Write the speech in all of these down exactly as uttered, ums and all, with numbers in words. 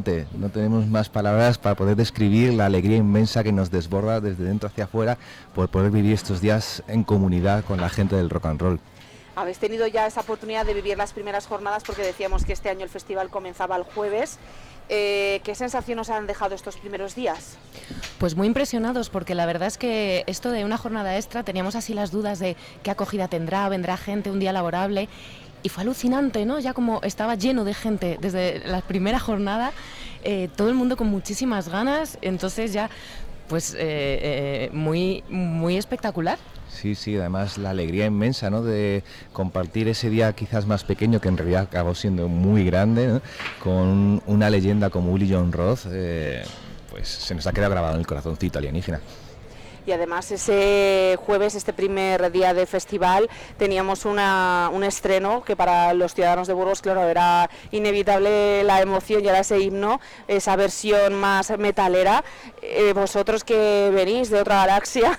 impresionante. No tenemos más palabras para poder describir la alegría inmensa que nos desborda desde dentro hacia afuera por poder vivir estos días en comunidad con la gente del rock and roll. Habéis tenido ya esa oportunidad de vivir las primeras jornadas porque decíamos que este año el festival comenzaba el jueves. Eh, ¿Qué sensación os han dejado estos primeros días? Pues muy impresionados, porque la verdad es que esto de una jornada extra teníamos así las dudas de qué acogida tendrá, vendrá gente, un día laborable, y fue alucinante, ¿no? Ya como estaba lleno de gente desde la primera jornada, eh, todo el mundo con muchísimas ganas, entonces ya pues eh, eh, muy, muy espectacular. Sí, sí, además la alegría inmensa, ¿no?, de compartir ese día quizás más pequeño, que en realidad acabó siendo muy grande, ¿no?, con una leyenda como Uli Jon Roth, eh, pues se nos ha quedado grabado en el corazoncito alienígena. Y además ese jueves, este primer día de festival, teníamos una, un estreno que para los ciudadanos de Burgos, claro, era inevitable la emoción y era ese himno, esa versión más metalera. Eh, vosotros que venís de otra galaxia,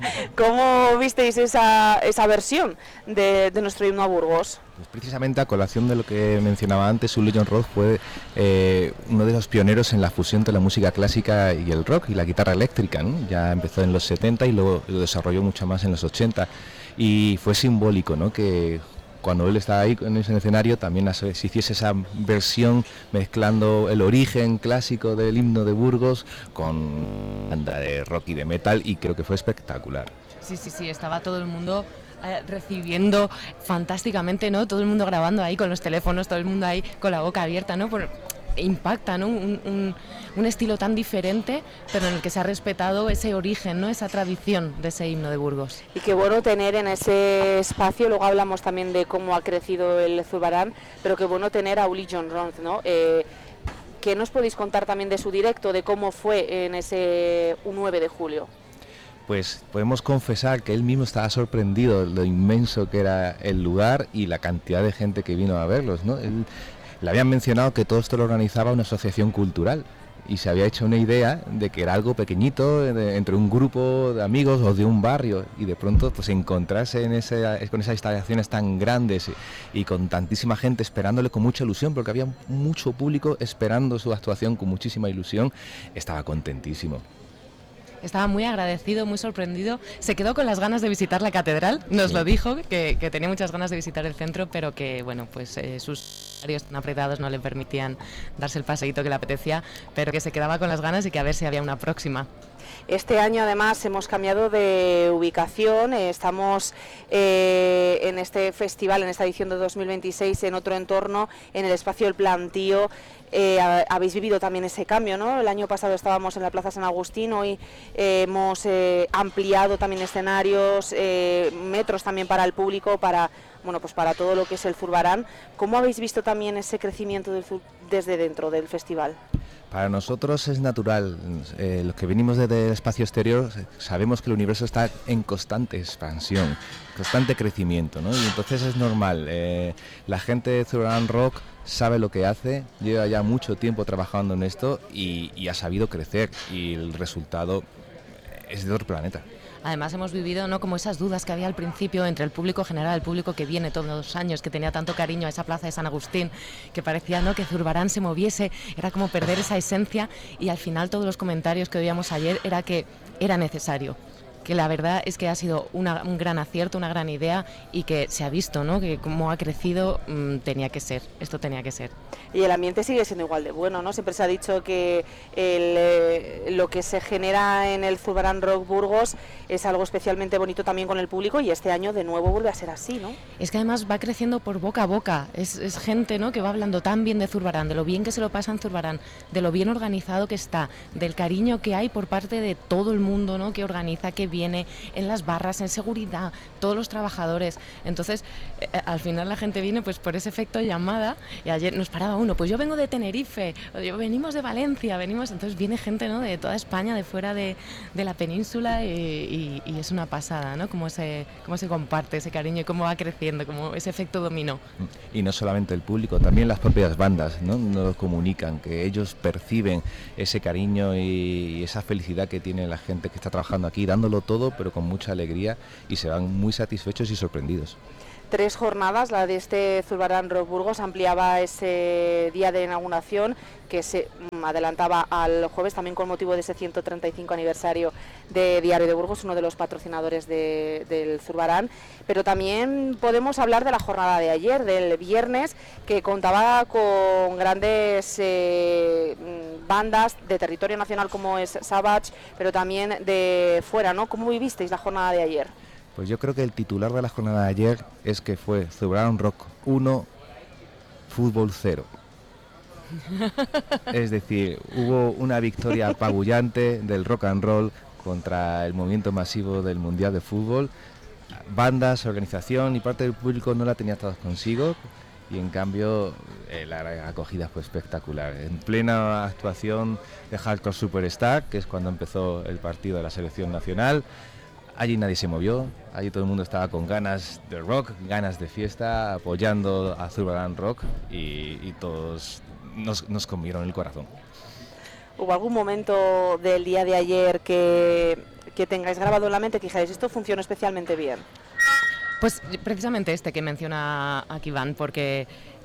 ¿cómo visteis esa, esa versión de, de nuestro himno a Burgos? Pues precisamente a colación de lo que mencionaba antes, Uli Jon Roth fue eh, uno de los pioneros en la fusión de la música clásica y el rock y la guitarra eléctrica, ¿no? Ya empezó en los setenta y luego lo desarrolló mucho más en los ochenta, y fue simbólico, ¿no?, que cuando él estaba ahí en ese escenario también se hiciese esa versión mezclando el origen clásico del himno de Burgos con banda de rock y de metal, y creo que fue espectacular. Sí, sí, sí, estaba todo el mundo eh, recibiendo fantásticamente, ¿no? Todo el mundo grabando ahí con los teléfonos, todo el mundo ahí con la boca abierta, ¿no? Por, impacta, ¿no? Un, un, un estilo tan diferente, pero en el que se ha respetado ese origen, ¿no?, esa tradición de ese himno de Burgos. Y qué bueno tener en ese espacio, luego hablamos también de cómo ha crecido el Zurbarán, pero qué bueno tener a Uli Jon Roth, ¿no? Eh, ¿Qué nos podéis contar también de su directo, de cómo fue en ese nueve de julio? Pues podemos confesar que él mismo estaba sorprendido de lo inmenso que era el lugar y la cantidad de gente que vino a verlos, ¿no? Él, le habían mencionado que todo esto lo organizaba una asociación cultural y se había hecho una idea de que era algo pequeñito, de, entre un grupo de amigos o de un barrio, y de pronto pues encontrarse en ese, con esas instalaciones tan grandes y, y con tantísima gente esperándole con mucha ilusión, porque había mucho público esperando su actuación con muchísima ilusión, estaba contentísimo. Estaba muy agradecido, muy sorprendido, se quedó con las ganas de visitar la catedral, nos sí. lo dijo, que, que tenía muchas ganas de visitar el centro, pero que bueno, pues eh, sus horarios tan apretados no le permitían darse el paseíto que le apetecía, pero que se quedaba con las ganas y que a ver si había una próxima. Este año además hemos cambiado de ubicación, eh, estamos eh, en este festival, en esta edición de dos mil veintiséis, en otro entorno, en el espacio El Plantío. Eh, habéis vivido también ese cambio, ¿no? El año pasado estábamos en la Plaza San Agustín, hoy eh, hemos eh, ampliado también escenarios, eh, metros también para el público, para, bueno, pues para todo lo que es el Zurbarán. ¿Cómo habéis visto también ese crecimiento del, desde dentro del festival? Para nosotros es natural, eh, los que venimos desde el espacio exterior sabemos que el universo está en constante expansión, constante crecimiento, ¿no? Y entonces es normal, eh, la gente de Zurbarán Rock sabe lo que hace, lleva ya mucho tiempo trabajando en esto y, y ha sabido crecer, y el resultado es de otro planeta. Además hemos vivido, ¿no?, como esas dudas que había al principio entre el público general, el público que viene todos los años, que tenía tanto cariño a esa plaza de San Agustín, que parecía, ¿no?, que Zurbarán se moviese, era como perder esa esencia, y al final todos los comentarios que oíamos ayer era que era necesario. Que la verdad es que ha sido una, un gran acierto, una gran idea, y que se ha visto, ¿no?, que como ha crecido mmm, tenía que ser, esto tenía que ser. Y el ambiente sigue siendo igual de bueno, ¿no? Siempre se ha dicho que el, eh, lo que se genera en el Zurbarán Rock Burgos es algo especialmente bonito también con el público, y este año de nuevo vuelve a ser así, ¿no? Es que además va creciendo por boca a boca, es, es gente, ¿no?, que va hablando tan bien de Zurbarán, de lo bien que se lo pasa en Zurbarán, de lo bien organizado que está, del cariño que hay por parte de todo el mundo, ¿no?, que organiza, que viene en las barras, en seguridad, todos los trabajadores. Entonces, eh, al final la gente viene pues por ese efecto llamada, y ayer nos paraba uno, pues yo vengo de Tenerife, o yo venimos de Valencia, venimos, entonces viene gente, ¿no?, de toda España, de fuera de, de la península, y, y, y es una pasada, ¿no?, cómo se, cómo se comparte ese cariño y cómo va creciendo, como ese efecto dominó. Y no solamente el público, también las propias bandas, ¿no?, nos lo comunican, que ellos perciben ese cariño y esa felicidad que tiene la gente que está trabajando aquí, dándolo todo, pero con mucha alegría, y se van muy satisfechos y sorprendidos. tres jornadas, la de este Zurbarán Rock Burgos ampliaba ese día de inauguración que se um, adelantaba al jueves, también con motivo de ese ciento treinta y cinco aniversario de Diario de Burgos, uno de los patrocinadores de, del Zurbarán. Pero también podemos hablar de la jornada de ayer, del viernes, que contaba con grandes eh, bandas de territorio nacional como es Savage, pero también de fuera, ¿no? ¿Cómo vivisteis la jornada de ayer? Pues yo creo que el titular de la jornada de ayer es que fue Zurbarán Rock uno, Fútbol cero. Es decir, hubo una victoria apabullante del rock and roll contra el movimiento masivo del Mundial de Fútbol. Bandas, organización y parte del público no la tenía todas consigo, y en cambio eh, la acogida fue espectacular. En plena actuación de Hardcore Superstar, que es cuando empezó el partido de la selección nacional, allí nadie se movió, allí todo el mundo estaba con ganas de rock, ganas de fiesta, apoyando a Zurbarán Rock, y, y todos nos, nos comieron el corazón. ¿Hubo algún momento del día de ayer que, que tengáis grabado en la mente, que dijáis, esto funcionó especialmente bien? Pues precisamente este que menciona aquí Iván, porque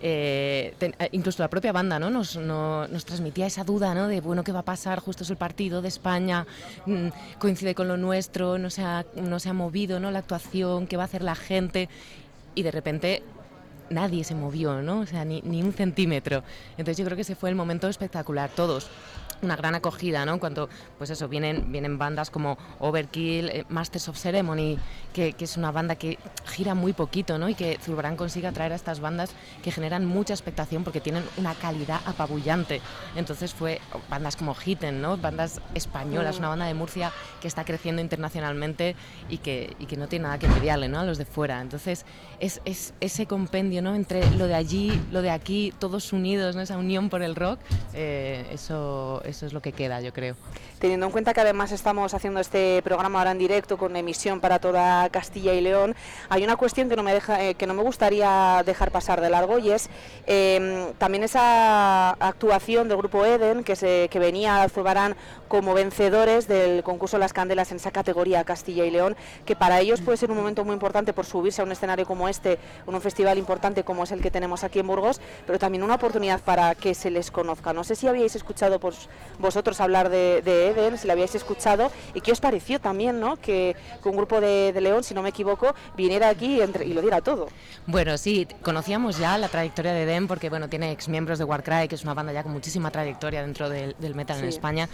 eh, ten, incluso la propia banda, ¿no? Nos, no, nos transmitía esa duda, ¿no? De, bueno, ¿qué va a pasar? Justo es el partido de España, mmm, coincide con lo nuestro, no se ha, no se ha movido, ¿no? La actuación, ¿qué va a hacer la gente? Y de repente nadie se movió, ¿no? O sea, ni, ni un centímetro. Entonces yo creo que ese fue el momento espectacular, todos. Una gran acogida, ¿no? En cuanto, pues eso, vienen, vienen bandas como Overkill, eh, Masters of Ceremony, que, que es una banda que gira muy poquito, ¿no? Y que Zurbarán consigue atraer a estas bandas que generan mucha expectación porque tienen una calidad apabullante. Entonces fue bandas como Hitten, ¿no? Bandas españolas, una banda de Murcia que está creciendo internacionalmente y que, y que no tiene nada que envidiarle, ¿no? A los de fuera. Entonces es, es ese compendio, ¿no? Entre lo de allí, lo de aquí, todos unidos, ¿no? Esa unión por el rock, eh, eso... Eso es lo que queda, yo creo. Teniendo en cuenta que además estamos haciendo este programa ahora en directo con emisión para toda Castilla y León, hay una cuestión que no me deja, eh, que no me gustaría dejar pasar de largo, y es eh, también esa actuación del grupo Eden que, se, que venía a Zurbarán como vencedores del concurso Las Candelas en esa categoría Castilla y León, que para ellos puede ser un momento muy importante por subirse a un escenario como este, en un festival importante como es el que tenemos aquí en Burgos, pero también una oportunidad para que se les conozca. No sé si habíais escuchado por vosotros hablar de, de Eden, si la habíais escuchado, y qué os pareció también, ¿no? Que, que un grupo de, de León, si no me equivoco, viniera aquí y, entre, y lo diera todo. Bueno, sí, conocíamos ya la trayectoria de Eden porque, bueno, tiene ex miembros de Warcry, que es una banda ya con muchísima trayectoria dentro del, del metal, sí, en España,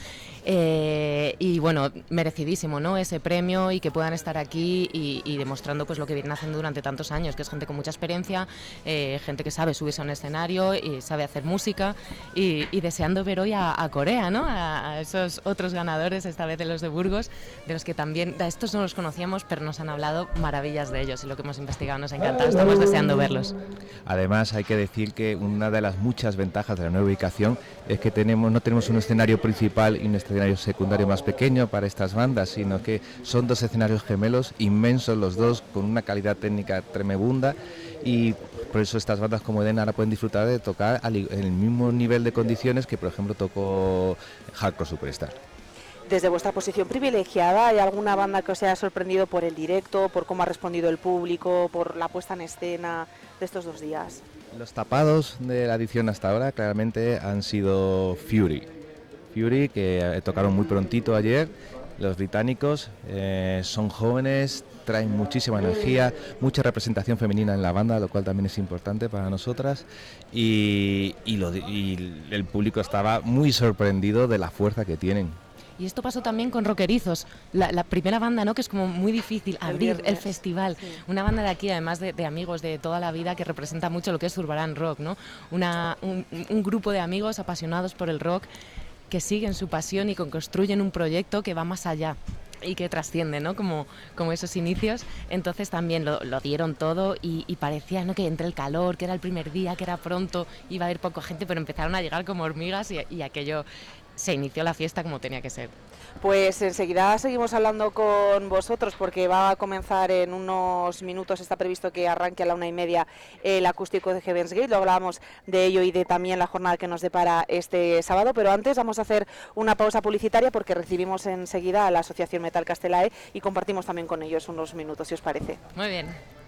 eh, y bueno, merecidísimo, ¿no? Ese premio, y que puedan estar aquí y, y demostrando pues lo que vienen haciendo durante tantos años, que es gente con mucha experiencia, eh, gente que sabe subirse a un escenario y sabe hacer música, y, y deseando ver hoy a, a Corea, ¿no? A, a esos otros ganadores, esta vez de los de Burgos, de los que también, a estos no los conocíamos, pero nos han hablado maravillas de ellos, y lo que hemos investigado nos ha encantado, estamos deseando verlos. Además, hay que decir que una de las muchas ventajas de la nueva ubicación es que tenemos, no tenemos un escenario principal y un escenario secundario más pequeño para estas bandas, sino que son dos escenarios gemelos inmensos los dos, con una calidad técnica tremenda, y por eso estas bandas como Eden ahora pueden disfrutar de tocar al el mismo nivel de condiciones que, por ejemplo, tocó Hardcore Superstar. Desde vuestra posición privilegiada, ¿hay alguna banda que os haya sorprendido por el directo, por cómo ha respondido el público, por la puesta en escena de estos dos días? Los tapados de la edición hasta ahora claramente han sido Fury. Fury, que tocaron muy prontito ayer. Los británicos eh, son jóvenes, traen muchísima energía, mucha representación femenina en la banda, lo cual también es importante para nosotras, y, y, lo, y el público estaba muy sorprendido de la fuerza que tienen. Y esto pasó también con Rockerizos, la, la primera banda, ¿no? Que es como muy difícil abrir el, el festival. Sí. Una banda de aquí, además de, de amigos de toda la vida, que representa mucho lo que es Zurbarán Rock, ¿no? Una, un, un grupo de amigos apasionados por el rock que siguen su pasión y que construyen un proyecto que va más allá y que trasciende, ¿no? Como, como esos inicios. Entonces también lo, lo dieron todo, y, y parecía, ¿no? Que entre el calor, que era el primer día, que era pronto, iba a haber poca gente, pero empezaron a llegar como hormigas, y, y aquello se inició la fiesta como tenía que ser. Pues enseguida seguimos hablando con vosotros, porque va a comenzar en unos minutos, está previsto que arranque a la una y media el acústico de Heaven's Gate. Lo hablábamos de ello y de también la jornada que nos depara este sábado, pero antes vamos a hacer una pausa publicitaria porque recibimos enseguida a la Asociación Metal Castelae y compartimos también con ellos unos minutos, si os parece. Muy bien.